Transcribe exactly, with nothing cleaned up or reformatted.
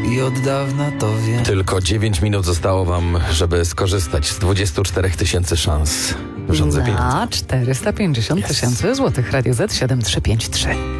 i od dawna to wiem. Tylko dziewięć minut zostało wam, żeby skorzystać z dwudziestu czterech tysięcy szans w rządze pieniędzy. Na czterysta pięćdziesiąt Yes. tysięcy złotych. Radio Z siedem trzy pięć trzy.